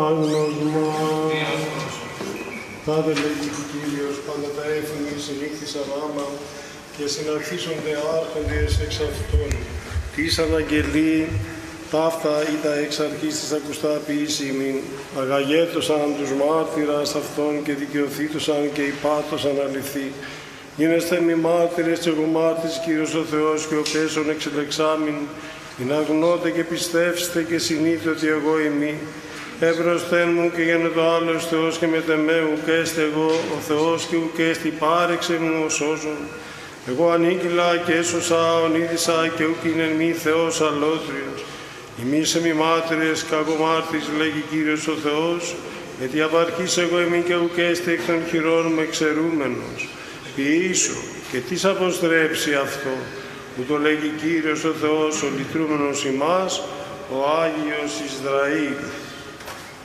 άγνωσμα. Τάδε λέγει Κύριος, πάντα τα έθνη συνήχθησαν άμα και συναρχίσονται άρχοντες εξ αυτών. Τις αναγγελεί, ταύτα ή τα εξ αρχής της ακουστά ποιήσιμην, αγαγέτωσαν τους μάρτυρας αυτών και δικαιωθήτωσαν και υπάτωσαν αληθή. Γίνεστε μη μάρτυρες και εγώ μάρτης Κύριος ο Θεός και ο πέσων εξελεξάμην, ειν αγνώτε και πιστεύστε και συνείτε ότι εγώ ημί. Εμπροσθέν μου και γένετο άλλος Θεός και μετεμέ ουκ έστε εγώ ο Θεός και ουκ έστι πάρεξε μου ο σώζων. Εγώ ανήγγυλα και έσωσα, ονείδησα και ουκ είναι μη Θεός αλότριος. Ημείς εμεί μάρτυρες, κακομάρτης, λέγει Κύριος ο Θεός, γιατί απαρχής εγώ εμεί και ουκ έστι εκ των χειρών μου εξαιρούμενος. Ποιήσω και τις αποστρέψει αυτό, που το λέγει Κύριος ο Θεός, ο λυτρούμενος ημάς, ο Άγιος Ισραήλ.